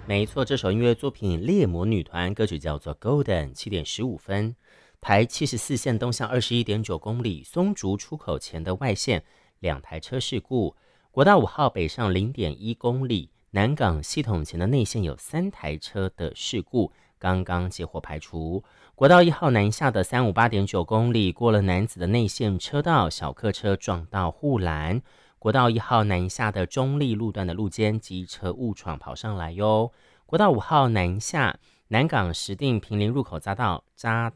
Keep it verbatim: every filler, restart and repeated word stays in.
没错，这首音乐作品《猎魔女团》歌曲叫做《Golden》，七点十五分。台七十四线东向二十一点九公里，松竹出口前的外线两台车事故。国道五号北上零点一公里，南港系统前的内线有三台车的事故，刚刚结获排除。国道一号南下的三五八点九公里，过了南子的内线车道，小客车撞到护栏。国道一号南下的中立路段的路肩，机车误闯跑上来哟。国道五号南下，南港石碇平林入口匝道匝道